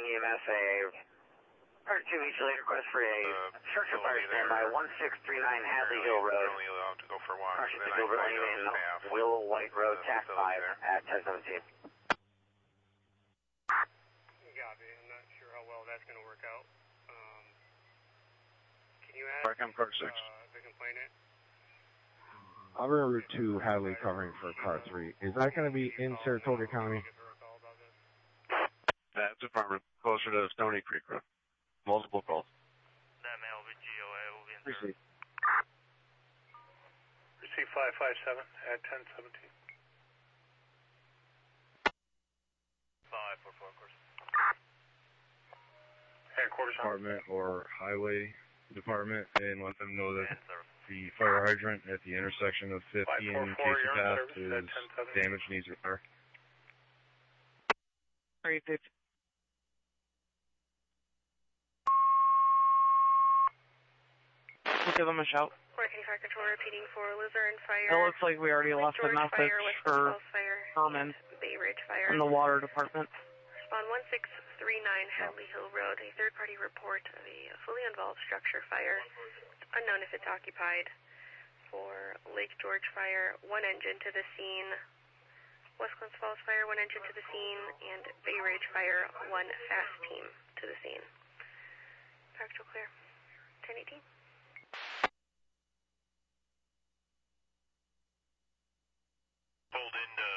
EMS a Part 2 each later request for a search of fire standby 1639 Hadley Hill Road. Only allowed to go for one. Project Hill Road in Will White Road, TAC 5 at 1017. Copy. I'm not sure how well that's going to work out. Can you ask the complainant? I'm en route to Hadley covering for car 3. Is that going to be in Saratoga County? That's affirmative. Closer to Stony Creek Road. Multiple calls. That man will be GOA. Will be in Receive. Receive 557 at 1017. 544, of course. Headquarters Department or Highway Department, and let them know that the fire hydrant at the intersection of 50 and Casey Path is damaged, needs repair. Great, Dave. We'll give them a shout. Working Fire Control repeating for Luzerne Fire. It looks like we already left a message for Herman Bay Ridge Fire in the water department. On 1639 Hadley Hill Road, a third-party report of a fully involved structure fire. It's unknown if it's occupied. For Lake George Fire, 1 engine to the scene. West Glens Falls Fire, 1 engine to the scene. And Bay Ridge Fire, 1 fast team to the scene. Factual clear. 1018. Pulled into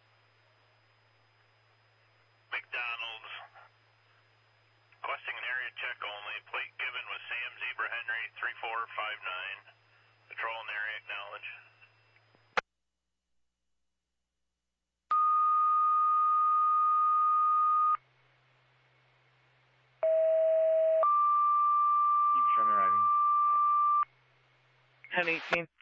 McDonald's. Requesting an area check only. Plate given was Sam Zebra Henry 3459. Patrol in the area acknowledge. Keep showing riding. 1018.